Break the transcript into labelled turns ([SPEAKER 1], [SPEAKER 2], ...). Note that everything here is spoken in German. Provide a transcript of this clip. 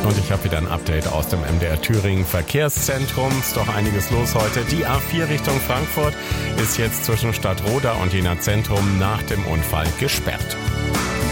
[SPEAKER 1] Und ich habe wieder ein Update aus dem MDR Thüringen Verkehrszentrum. Ist doch einiges los heute. Die A4 Richtung Frankfurt ist jetzt zwischen Stadtroda und Jena Zentrum nach dem Unfall gesperrt.